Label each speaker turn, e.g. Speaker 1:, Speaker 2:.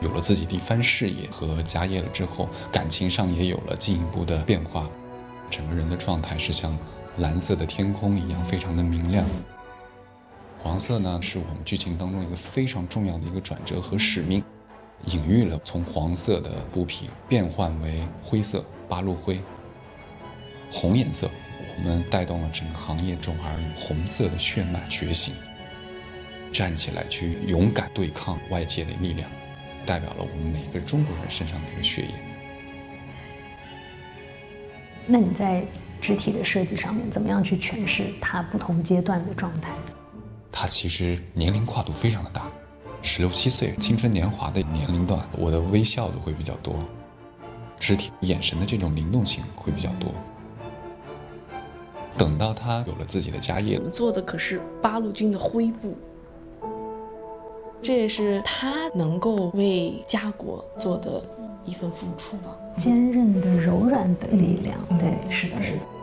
Speaker 1: 有了自己的一番事业和家业了之后，感情上也有了进一步的变化，整个人的状态是像蓝色的天空一样，非常的明亮。黄色呢，是我们剧情当中一个非常重要的一个转折和使命，隐喻了从黄色的布匹变换为灰色八路灰。红颜色，我们带动了整个行业中而红色的血脉觉醒，站起来去勇敢对抗外界的力量，代表了我们每个中国人身上的一个血液。
Speaker 2: 那你在肢体的设计上面怎么样去诠释它不同阶段的状态？
Speaker 1: 它其实年龄跨度非常的大，16、17岁青春年华的年龄段，我的微笑的会比较多，肢体眼神的这种灵动性会比较多。等到他有了自己的家业，
Speaker 3: 我们做的可是八路军的徽布，这也是他能够为家国做的一份付出吧。
Speaker 2: 坚韧的、柔软的力量，对，是的，是的。